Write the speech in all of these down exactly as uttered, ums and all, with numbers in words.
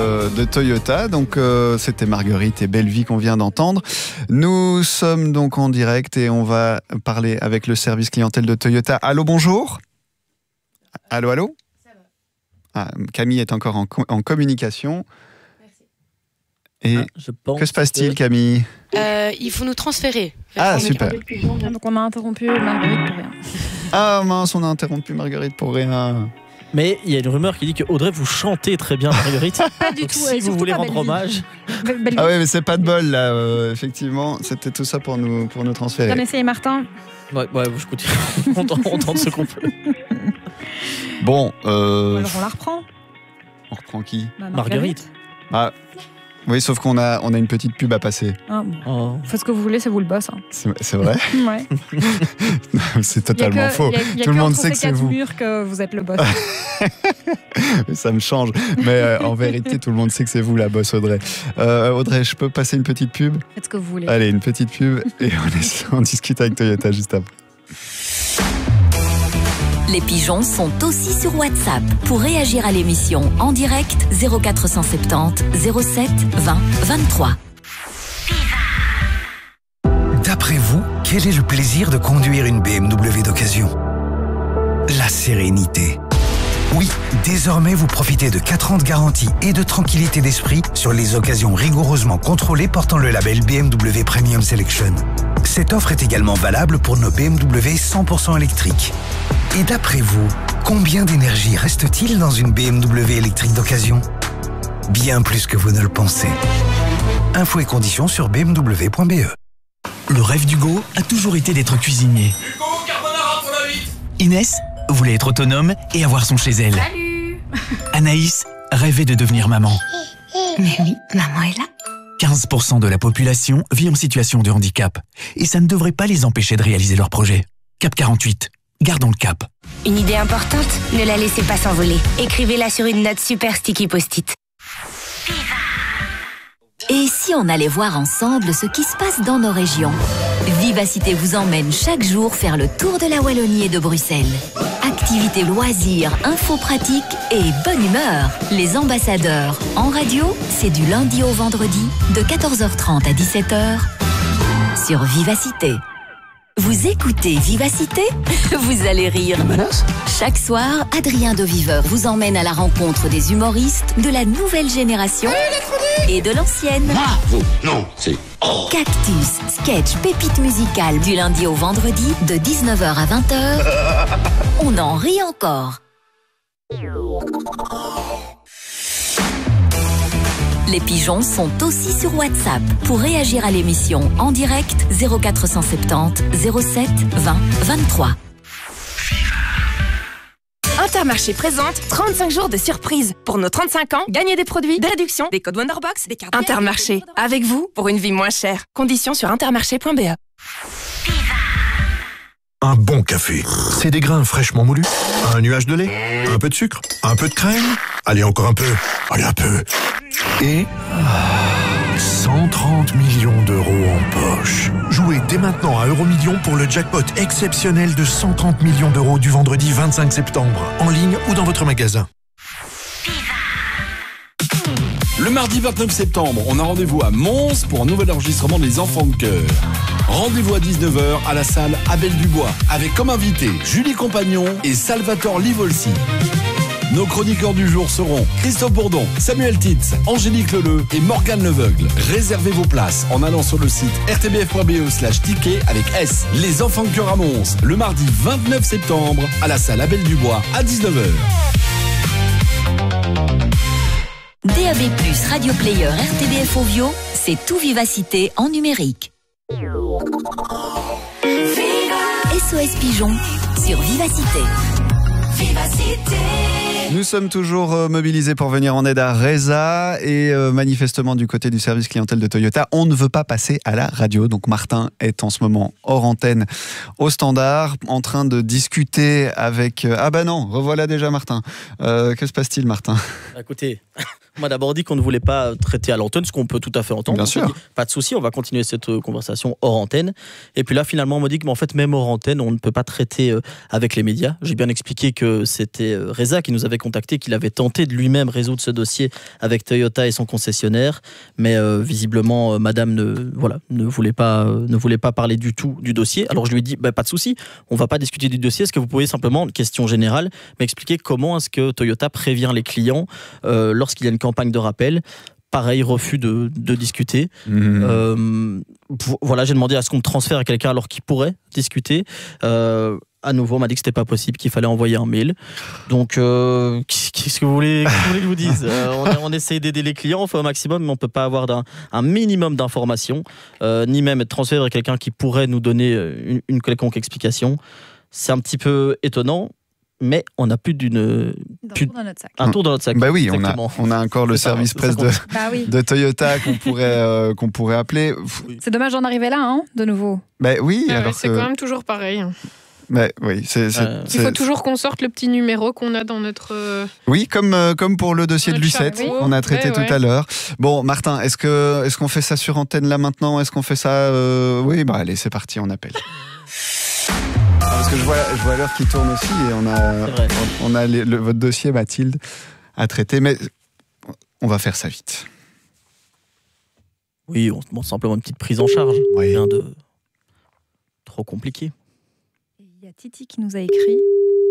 euh, de Toyota. Donc euh, c'était Marguerite et Belle Vie qu'on vient d'entendre. Nous sommes donc en direct et on va parler avec le service clientèle de Toyota. Allô, bonjour. Allô, allô. Ça va. Ah, Camille est encore en, co- en communication. Merci. Et ah, je pense que se passe-t-il, que... Camille? euh, Il faut nous transférer. Ah, super. Donc on a interrompu Marguerite pour rien. Ah mince, on a interrompu Marguerite pour rien. Mais il y a une rumeur qui dit que Audrey, vous chantez très bien, Marguerite. Pas du Donc, tout. si et vous surtout voulez pas rendre Belle Vie. hommage. Belle- Belle Ah Vie. ouais, mais c'est pas de bol là, euh, effectivement. C'était tout ça pour nous, pour nous transférer. T'en essayes, Martin. Ouais, ouais, je continue. on, tente, on tente ce qu'on peut. Bon, euh, Alors on la reprend. on reprend qui? Bah, Marguerite. Ah, oui, sauf qu'on a, on a une petite pub à passer. Ah, bon. Oh. Faites ce que vous voulez, c'est vous le boss. Hein. C'est, c'est vrai? Ouais. C'est Il y a totalement que- faux. il y a- il y a Tout le que monde entre sait que ces c'est quatre vous. murs que vous êtes le boss. Ça me change. Mais euh, en vérité, tout le monde sait que c'est vous la boss, Audrey. Euh, Audrey, je peux passer une petite pub? Faites ce que vous voulez. Allez, une petite pub et on, est, on discute avec Toyota juste après. Les pigeons sont aussi sur WhatsApp. Pour réagir à l'émission en direct, zéro quatre cent soixante-dix zéro sept vingt vingt-trois. D'après vous, quel est le plaisir de conduire une B M W d'occasion? La sérénité. Oui, désormais vous profitez de quatre ans de garantie et de tranquillité d'esprit sur les occasions rigoureusement contrôlées portant le label B M W Premium Selection. Cette offre est également valable pour nos B M W cent pour cent électriques. Et d'après vous, combien d'énergie reste-t-il dans une B M W électrique d'occasion? Bien plus que vous ne le pensez. Infos et conditions sur b m w point b e. Le rêve d'Hugo a toujours été d'être cuisinier. Hugo, carbonara pour la huit. Inès voulait être autonome et avoir son chez elle. Salut. Anaïs rêvait de devenir maman. Mais oui, maman est là. quinze pour cent de la population vit en situation de handicap. Et ça ne devrait pas les empêcher de réaliser leurs projets. Cap quarante-huit, gardons le cap. Une idée importante, ne la laissez pas s'envoler. Écrivez-la sur une note super sticky post-it. Et si on allait voir ensemble ce qui se passe dans nos régions? Vivacité vous emmène chaque jour faire le tour de la Wallonie et de Bruxelles. Activités, loisirs, infos pratiques et bonne humeur. Les ambassadeurs en radio, c'est du lundi au vendredi de quatorze heures trente à dix-sept heures sur Vivacité. Vous écoutez Vivacité? Vous allez rire. Chaque soir, Adrien de Viveur vous emmène à la rencontre des humoristes de la nouvelle génération et de l'ancienne. Ah, vous, non, c'est... Oh. Cactus, sketch, pépite musicale du lundi au vendredi de dix-neuf heures à vingt heures. On en rit encore. Les pigeons sont aussi sur WhatsApp. Pour réagir à l'émission en direct, zéro quatre cent soixante-dix zéro sept vingt vingt-trois. Intermarché présente trente-cinq jours de surprise. Pour nos trente-cinq ans, gagnez des produits, des réductions, des codes Wonderbox, des cartes. Intermarché, avec vous pour une vie moins chère. Conditions sur intermarché point b e. Un bon café, c'est des grains fraîchement moulus, un nuage de lait, un peu de sucre, un peu de crème, allez encore un peu, allez un peu, et cent trente millions d'euros en poche. Jouez dès maintenant à Euromillions pour le jackpot exceptionnel de cent trente millions d'euros du vendredi vingt-cinq septembre, en ligne ou dans votre magasin. Le mardi vingt-neuf septembre, on a rendez-vous à Mons pour un nouvel enregistrement des Enfants de Cœur. Rendez-vous à dix-neuf heures à la salle Abel Dubois, avec comme invités Julie Compagnon et Salvatore Livolsi. Nos chroniqueurs du jour seront Christophe Bourdon, Samuel Titz, Angélique Leleu et Morgane Leveugle. Réservez vos places en allant sur le site r t b f point b e slash ticket avec S. Les Enfants de Cœur à Mons, le mardi vingt-neuf septembre à la salle Abel Dubois à dix-neuf heures. D A B plus, Radio Player, R T B F Ovio, c'est tout Vivacité en numérique. S O S Pigeon sur Vivacité. Vivacité. Nous sommes toujours euh, mobilisés pour venir en aide à Reza et euh, manifestement du côté du service clientèle de Toyota, on ne veut pas passer à la radio. Donc Martin est en ce moment hors antenne au standard en train de discuter avec... Euh, ah bah non, revoilà déjà Martin. Euh, que se passe-t-il Martin? Écoutez, On m'a d'abord dit qu'on ne voulait pas traiter à l'antenne, ce qu'on peut tout à fait entendre. Bien On sûr. dit, pas de souci, on va continuer cette euh, conversation hors antenne. Et puis là, finalement, on m'a dit que, mais en fait, même hors antenne, on ne peut pas traiter euh, avec les médias. J'ai bien expliqué que c'était euh, Reza qui nous avait contacté, qu'il avait tenté de lui-même résoudre ce dossier avec Toyota et son concessionnaire, mais euh, visiblement, euh, Madame ne, voilà, ne voulait pas, euh, ne voulait pas parler du tout du dossier. Alors je lui ai dit, bah, pas de souci, on va pas discuter du dossier. Est-ce que vous pouvez simplement, une question générale, m'expliquer comment est-ce que Toyota prévient les clients euh, lorsqu'il y a une campagne de rappel? Pareil, refus de, de discuter. Mmh. Euh, voilà, j'ai demandé à ce qu'on me transfère à quelqu'un alors qu'il pourrait discuter. Euh, à nouveau, on m'a dit que c'était pas possible, qu'il fallait envoyer un mail. Donc, euh, qu'est-ce que vous voulez, qu'est-ce que vous voulez que je vous dise? euh, on, on essaie d'aider les clients, on fait au maximum, mais on peut pas avoir d'un, un minimum d'informations, euh, ni même être transféré à quelqu'un qui pourrait nous donner une, une quelconque explication. C'est un petit peu étonnant. Mais on n'a plus d'une plus tour dans notre sac. un tour dans notre sac. Bah oui, on a, exactement. on a encore le C'est ça, service c'est presse ça de, qu'on- Bah oui. de Toyota qu'on pourrait, euh, qu'on pourrait appeler. C'est dommage d'en arriver là, hein, de nouveau. Bah oui, Ah ouais, alors c'est que- quand même toujours pareil. bah oui, c'est, c'est- Euh, Il c'est- faut toujours qu'on sorte le petit numéro qu'on a dans notre... euh, Oui, comme, euh, comme pour le dossier de Notre Lucette, chapeau. on a traité Ouais, tout ouais. à l'heure. Bon, Martin, est-ce, que, est-ce qu'on fait ça sur antenne là maintenant? Est-ce qu'on fait ça euh, Oui, bah allez, c'est parti, on appelle. Parce que je vois, je vois l'heure qui tourne aussi et on a, C'est vrai. on, on a les- le, votre dossier, Mathilde, à traiter, mais on va faire ça vite. Oui, on demande simplement une petite prise en charge. Oui. Rien de trop compliqué. Il y a Titi qui nous a écrit.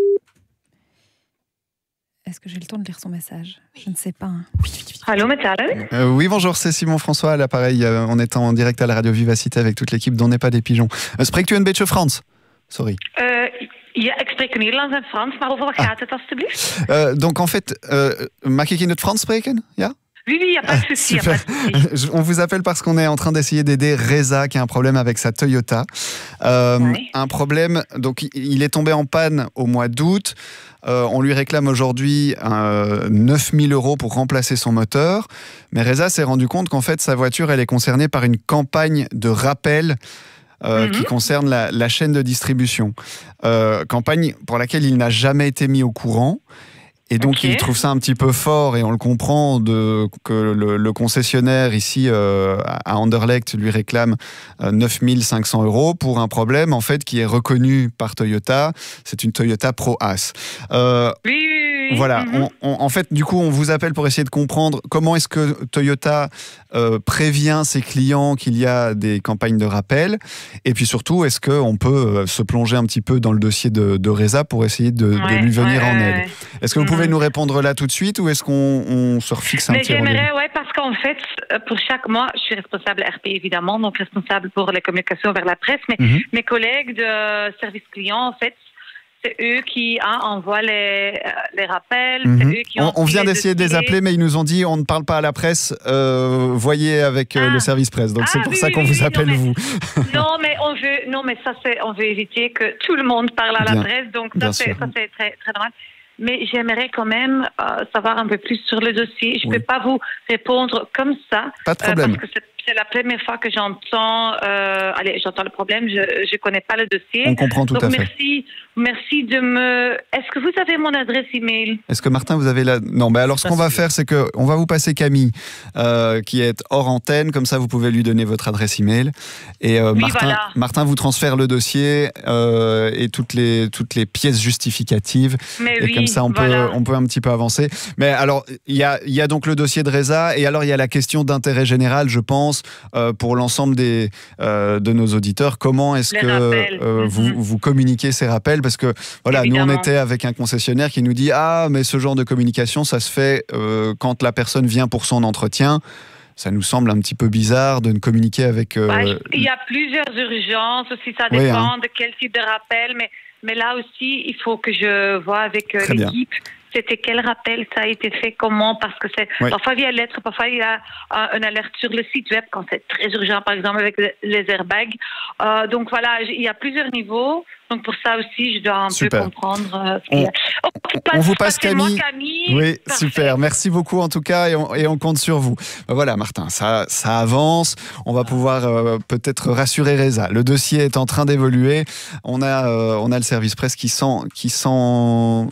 Est-ce que j'ai le temps de lire son message? Je ne sais pas. hein. Allô, met Sarah? Euh, oui, bonjour, c'est Simon François à l'appareil. Euh, on est en direct à la radio Vivacité avec toute l'équipe d'On n'est pas des pigeons. Uh, spreekt u een beetje Frans? Sorry. Uh, ja, ik spreek Nederlands en Frans, maar over wat gaat het alstublieft? Euh, donc en fait, euh, mag ik in het Frans spreken? Ja? Oui, oui, il n'y a pas de souci. y a Super. pas de souci. On vous appelle parce qu'on est en train d'essayer d'aider Reza qui a un problème avec sa Toyota. Euh, Ouais. Un problème, donc il- il est tombé en panne au mois d'août. Euh, on lui réclame aujourd'hui euh, neuf mille euros pour remplacer son moteur. Mais Reza s'est rendu compte qu'en fait sa voiture elle est concernée par une campagne de rappel euh, Mhm. qui concerne la, la chaîne de distribution. Euh, campagne pour laquelle il n'a jamais été mis au courant. Et donc, Ok. il trouve ça un petit peu fort, et on le comprend, de, que le, le concessionnaire ici euh, à Anderlecht lui réclame euh, neuf mille cinq cents euros pour un problème en fait qui est reconnu par Toyota. C'est une Toyota Pro Ace. Euh, Oui, oui, oui. voilà. Mhm. On, on- en fait, du coup, on vous appelle pour essayer de comprendre comment est-ce que Toyota euh, prévient ses clients qu'il y a des campagnes de rappel, et puis surtout, est-ce qu'on peut euh, se plonger un petit peu dans le dossier de, de Reza pour essayer de, de Ouais, lui venir ouais, en ouais, aide. ouais. Est-ce que vous pouvez Mhm. nous répondre là tout de suite, ou est-ce qu'on on se refixe un Mais petit rendez-vous? j'aimerais, ouais, parce qu'en fait, euh, pour chaque mois, je suis responsable R P évidemment, donc responsable pour les communications vers la presse, mais Mhm. mes collègues de service client, en fait, c'est eux qui hein, envoient les, euh, les rappels, Mhm. c'est eux qui On, ont on vient pris les d'essayer de les dossiers. appeler, mais ils nous ont dit on ne parle pas à la presse, euh, voyez avec euh, Ah. le service presse. Donc Ah, c'est pour oui, ça oui, qu'on oui, vous oui, appelle non, mais- vous. Non, mais on veut, non, mais ça c'est, on veut éviter que tout le monde parle à la Bien. presse, donc Bien ça c'est, sûr. ça c'est très, très normal. Mais j'aimerais quand même euh, savoir un peu plus sur le dossier. Je ne Oui. peux pas vous répondre comme ça. Pas de euh, problème. parce que c'est, c'est la première fois que j'entends, euh, allez, j'entends le problème. Je ne connais pas le dossier. On comprend tout donc à fait. merci, merci de me. Est-ce que vous avez mon adresse email? Est-ce que Martin, vous avez la... Non, mais alors ce Pas qu'on va sûr. faire, c'est que on va vous passer Camille, euh, qui est hors antenne, comme ça vous pouvez lui donner votre adresse email. Et euh, Oui, Martin, voilà. Martin vous transfère le dossier euh, et toutes les, toutes les pièces justificatives. Mais Et oui, comme ça, on, voilà. peut, on peut un petit peu avancer. Mais alors, il y a, il y a donc le dossier de Reza, et alors il y a la question d'intérêt général, je pense, euh, pour l'ensemble des, euh, de nos auditeurs. Comment est-ce Les que rappels. euh, Mhm. vous, vous communiquez ces rappels? Parce que voilà, nous on Évidemment. était avec un concessionnaire qui nous dit ah mais ce genre de communication, ça se fait euh, quand la personne vient pour son entretien. Ça nous semble un petit peu bizarre de ne communiquer avec. euh, Bah, il y a plusieurs urgences aussi, ça Oui, dépend hein. de quel type de rappel, mais, mais là aussi, il faut que je vois avec euh, Très bien. l'équipe. C'était quel rappel ça a été fait, comment, parce que c'est Oui. parfois via lettre, parfois il y a euh, une alerte sur le site web quand c'est très urgent, par exemple avec le- les airbags. Euh, donc voilà, j- il y a plusieurs niveaux. Donc pour ça aussi, je dois un Super. peu comprendre euh, ce qu'il y a. Oh, on vous passe passez-moi Camille. Camille. Oui, Parfait. super. Merci beaucoup en tout cas, et on, et on compte sur vous. Ben voilà, Martin, ça, ça avance. On va pouvoir euh, peut-être rassurer Reza. Le dossier est en train d'évoluer. On a, euh, on a le service presse qui sent, qui sent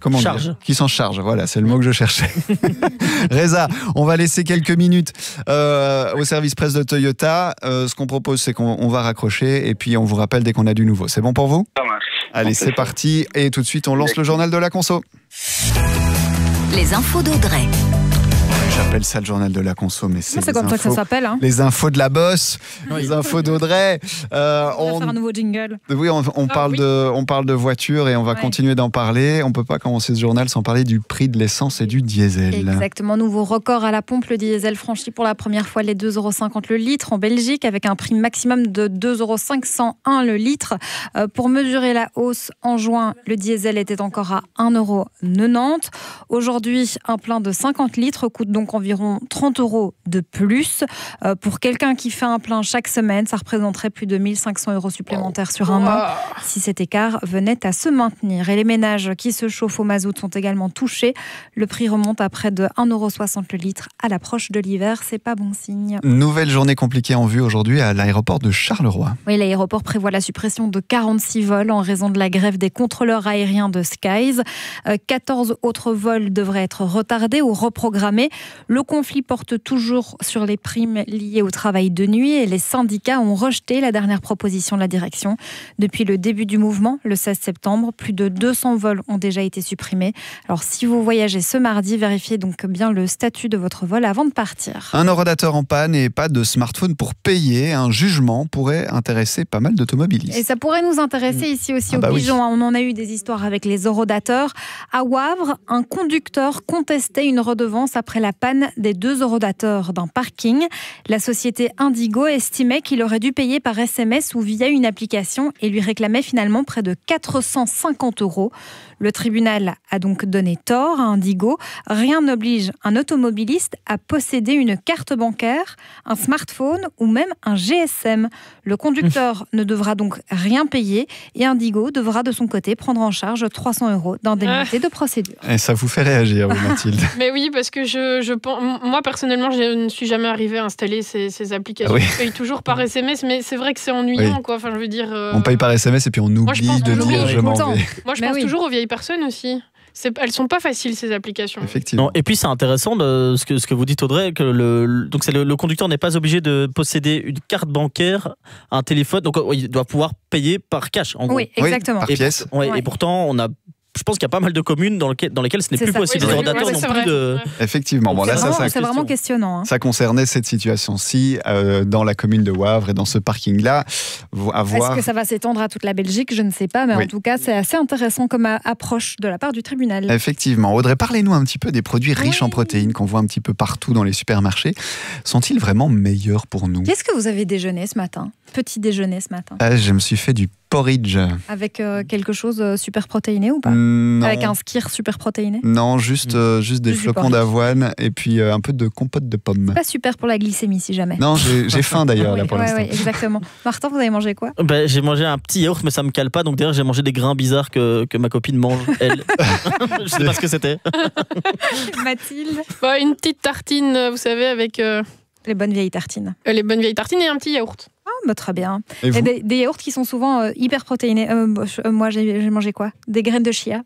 comment charge. dire, qui s'en charge. Voilà, c'est le mot que je cherchais. Reza, on va laisser quelques minutes euh, au service presse de Toyota. Euh, ce qu'on propose, c'est qu'on on va raccrocher et puis on vous rappelle dès qu'on a du nouveau. C'est bon pour vous ? Ça marche. Allez, c'est parti. Et tout de suite, on lance le journal de la conso. Les infos d'Audrey. J'appelle ça le journal de la conso, mais c'est C'est comme ça que ça s'appelle. Hein. Les infos de la bosse, oui. Les infos d'Audrey. Euh, on va on... faire un nouveau jingle. Oui, on, on, ah, parle oui. De, on parle de voitures et on va ouais. continuer d'en parler. On ne peut pas commencer ce journal sans parler du prix de l'essence et du diesel. Exactement, nouveau record à la pompe. Le diesel franchit pour la première fois les deux euros cinquante le litre en Belgique avec un prix maximum de deux euros cinq cent un le litre. Euh, pour mesurer la hausse, en juin, le diesel était encore à un euro quatre-vingt-dix. Aujourd'hui, un plein de cinquante litres coûte donc environ trente euros de plus. Euh, pour quelqu'un qui fait un plein chaque semaine, ça représenterait plus de mille cinq cents euros supplémentaires sur un mois si cet écart venait à se maintenir. Et les ménages qui se chauffent au mazout sont également touchés. Le prix remonte à près de un euro soixante le litre à l'approche de l'hiver. C'est pas bon signe. Nouvelle journée compliquée en vue aujourd'hui à l'aéroport de Charleroi. Oui, l'aéroport prévoit la suppression de quarante-six vols en raison de la grève des contrôleurs aériens de Skies. Euh, quatorze autres vols devraient être retardés ou reprogrammés. Le conflit porte toujours sur les primes liées au travail de nuit et les syndicats ont rejeté la dernière proposition de la direction. Depuis le début du mouvement, le seize septembre, plus de deux cents vols ont déjà été supprimés. Alors si vous voyagez ce mardi, vérifiez donc bien le statut de votre vol avant de partir. Un horodateur en panne et pas de smartphone pour payer. Un jugement pourrait intéresser pas mal d'automobilistes. Et ça pourrait nous intéresser ici aussi ah au bah Pigeon. Oui. On en a eu des histoires avec les horodateurs. À Wavre, un conducteur contestait une redevance après la panne des deux horodateurs d'un parking. La société Indigo estimait qu'il aurait dû payer par S M S ou via une application et lui réclamait finalement près de quatre cent cinquante euros. Le tribunal a donc donné tort à Indigo. Rien n'oblige un automobiliste à posséder une carte bancaire, un smartphone ou même un G S M. Le conducteur mmh. ne devra donc rien payer et Indigo devra de son côté prendre en charge trois cents euros d'indemnité ah. de procédure. Et ça vous fait réagir, vous, Mathilde? Mais oui, parce que je, je pense, moi personnellement, je ne suis jamais arrivée à installer ces, ces applications. Ah oui. Je paye toujours par S M S, mais c'est vrai que c'est ennuyant, oui. quoi. Enfin, je veux dire. Euh... On paye par S M S et puis on oublie moi, pense, de on dire oublie, je m'en vais. Moi, je mais pense oui. toujours aux vieilles personnes aussi. C'est, elles sont pas faciles ces applications. Effectivement. Non, et puis c'est intéressant de, ce, que, ce que vous dites Audrey, que le, le, donc c'est le, le conducteur n'est pas obligé de posséder une carte bancaire, un téléphone, donc il doit pouvoir payer par cash en gros. Oui, exactement. Oui, par pièce. Et, ouais, ouais. et pourtant on a je pense qu'il y a pas mal de communes dans, lequel, dans lesquelles ce n'est c'est plus ça. possible. Oui, les oui, ordinateurs oui, n'ont c'est plus vrai. de... Effectivement. Bon, là, c'est ça, vraiment, ça, c'est vraiment questionnant. Hein. Ça concernait cette situation-ci euh, dans la commune de Wavre et dans ce parking-là. À voir... Est-ce que ça va s'étendre à toute la Belgique? Je ne sais pas, mais oui. en tout cas, c'est assez intéressant comme approche de la part du tribunal. Effectivement. Audrey, parlez-nous un petit peu des produits riches oui. en protéines qu'on voit un petit peu partout dans les supermarchés. Sont-ils vraiment meilleurs pour nous? Qu'est-ce que vous avez déjeuné ce matin? Petit déjeuner ce matin. Ah, je me suis fait du porridge. Avec euh, quelque chose de super protéiné ou pas? Non. Avec un skir super protéiné? Non, juste, euh, juste des juste flocons d'avoine et puis euh, un peu de compote de pommes. Pas super pour la glycémie si jamais. Non, j'ai, j'ai faim d'ailleurs oui, là pour ouais, l'instant. Oui, exactement. Martin, vous avez mangé quoi? Ben, j'ai mangé un petit yaourt mais ça me cale pas, donc d'ailleurs j'ai mangé des grains bizarres que, que ma copine mange, elle. Je sais pas ce que c'était. Mathilde? Bah, une petite tartine, vous savez, avec... Euh... Les bonnes vieilles tartines. Euh, les bonnes vieilles tartines et un petit yaourt. Ah, bah, très bien. Et et des, des yaourts qui sont souvent euh, hyper protéinés. Euh, euh, moi, j'ai, j'ai mangé quoi? Des graines de chia.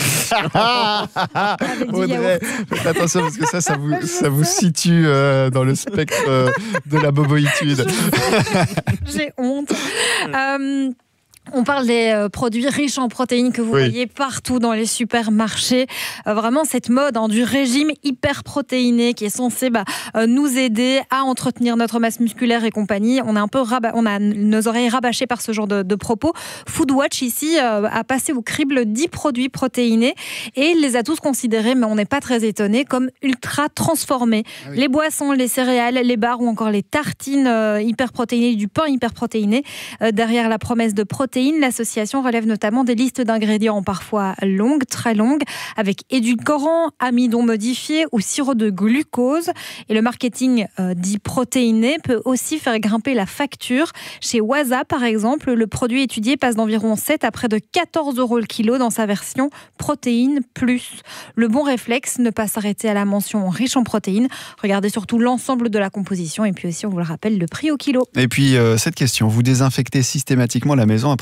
Avec du Audrey, faites attention parce que ça, ça vous, ça vous situe euh, dans le spectre euh, de la boboïtude. J'ai honte. Euh, On parle des euh, produits riches en protéines que vous oui. voyez partout dans les supermarchés. Euh, vraiment, cette mode hein, du régime hyper protéiné qui est censé bah, euh, nous aider à entretenir notre masse musculaire et compagnie. On a un peu raba- on a nos oreilles rabâchées par ce genre de, de propos. Foodwatch ici euh, a passé au crible dix produits protéinés et il les a tous considérés, mais on n'est pas très étonné, comme ultra transformés. Ah oui. Les boissons, les céréales, les bars ou encore les tartines euh, hyper protéinées, du pain hyper protéiné. Euh, derrière la promesse de protéines, l'association relève notamment des listes d'ingrédients parfois longues, très longues, avec édulcorants, amidon modifié ou sirop de glucose. Et le marketing euh, dit protéiné peut aussi faire grimper la facture. Chez Waza, par exemple, le produit étudié passe d'environ sept à près de quatorze euros le kilo dans sa version protéines plus. Le bon réflexe, ne pas s'arrêter à la mention riche en protéines. Regardez surtout l'ensemble de la composition et puis aussi, on vous le rappelle, le prix au kilo. Et puis, euh, cette question, vous désinfectez systématiquement la maison après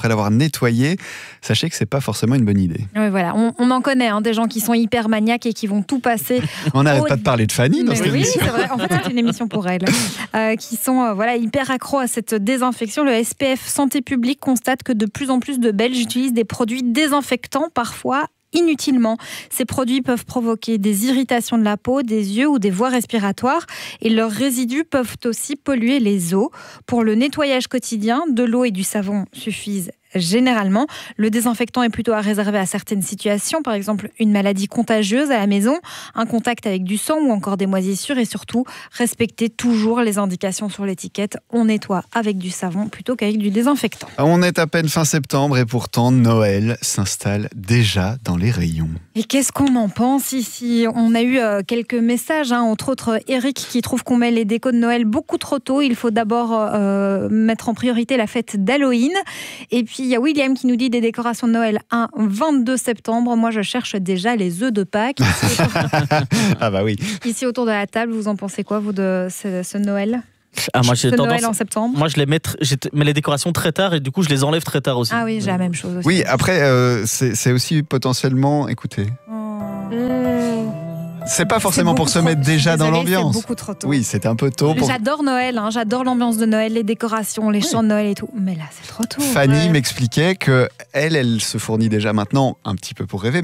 après l'avoir nettoyé, sachez que c'est pas forcément une bonne idée. Oui, voilà, on, on en connaît hein, des gens qui sont hyper maniaques et qui vont tout passer. On n'arrête au... pas de parler de Fanny dans Mais cette oui, émission. c'est vrai. En fait, c'est une émission pour elle. Euh, qui sont euh, voilà, hyper accros à cette désinfection. Le S P F Santé publique constate que de plus en plus de Belges utilisent des produits désinfectants, parfois inutilement. Ces produits peuvent provoquer des irritations de la peau, des yeux ou des voies respiratoires et leurs résidus peuvent aussi polluer les eaux. Pour le nettoyage quotidien, de l'eau et du savon suffisent généralement. Le désinfectant est plutôt à réserver à certaines situations, par exemple une maladie contagieuse à la maison, un contact avec du sang ou encore des moisissures et surtout respecter toujours les indications sur l'étiquette. On nettoie avec du savon plutôt qu'avec du désinfectant. On est à peine fin septembre et pourtant Noël s'installe déjà dans les rayons. Et qu'est-ce qu'on en pense ici ? On a eu euh, quelques messages, hein, entre autres Eric qui trouve qu'on met les décos de Noël beaucoup trop tôt. Il faut d'abord euh, mettre en priorité la fête d'Halloween. Et puis il y a William qui nous dit des décorations de Noël un vingt-deux septembre. Moi je cherche déjà les œufs de Pâques. Ici, ah bah oui. Ici autour de la table, vous en pensez quoi vous de ce, ce Noël ? Ah, moi, j'ai ce tendance, Noël en septembre. Moi, je les mets, tr- j'ai t- mets les décorations très tard et du coup, je les enlève très tard aussi. Ah oui, j'ai la même chose aussi. Oui, après, euh, c'est, c'est aussi potentiellement, écoutez, c'est pas forcément pour se mettre déjà Désolée, dans l'ambiance. C'est beaucoup trop tôt. Oui, c'est un peu tôt. Pour... J'adore Noël, hein, j'adore l'ambiance de Noël, les décorations, les chants de Noël et tout. Mais là, c'est trop tôt. Fanny ouais. m'expliquait que elle, elle se fournit déjà maintenant un petit peu pour rêver, mais